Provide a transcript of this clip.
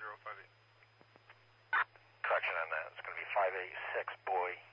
058. Correction on that. It's going to be 586, boy.